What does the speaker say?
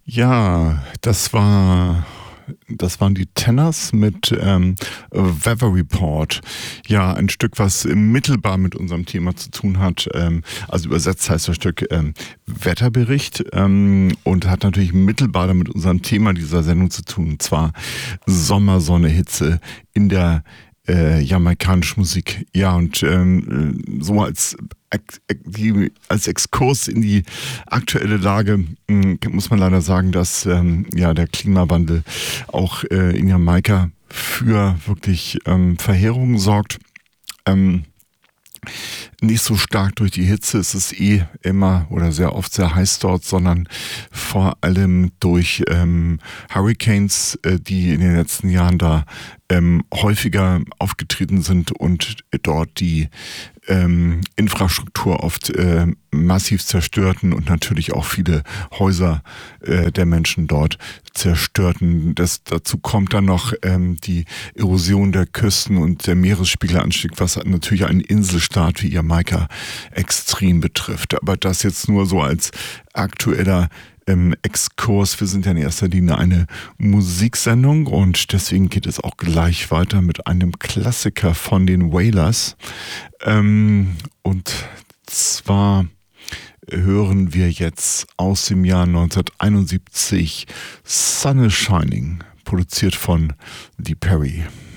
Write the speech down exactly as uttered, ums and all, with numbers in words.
Ja, das war das waren die Tenors mit ähm, Weather Report. Ja, ein Stück, was mittelbar mit unserem Thema zu tun hat. Ähm, also übersetzt heißt das Stück ähm, Wetterbericht ähm, und hat natürlich mittelbar damit unserem Thema dieser Sendung zu tun. Und zwar Sommer, Sonne, Hitze in der äh, jamaikanischen Musik. Ja, und ähm, so als Die, als Exkurs in die aktuelle Lage mh, muss man leider sagen, dass ähm, ja der Klimawandel auch äh, in Jamaika für wirklich ähm, Verheerungen sorgt. Ähm, nicht so stark durch die Hitze, es ist eh immer oder sehr oft sehr heiß dort, sondern vor allem durch ähm, Hurricanes, äh, die in den letzten Jahren da ähm, häufiger aufgetreten sind und dort die ähm, Infrastruktur oft äh, massiv zerstörten und natürlich auch viele Häuser äh, der Menschen dort zerstörten. Das, dazu kommt dann noch ähm, die Erosion der Küsten und der Meeresspiegelanstieg, was natürlich einen Inselstaat wie Jamaika extrem betrifft. Aber das jetzt nur so als aktueller ähm, Exkurs. Wir sind ja in erster Linie eine Musiksendung und deswegen geht es auch gleich weiter mit einem Klassiker von den Wailers. Ähm, und zwar hören wir jetzt aus dem Jahr neunzehnhunderteinundsiebzig Sun is Shining, produziert von Lee Perry.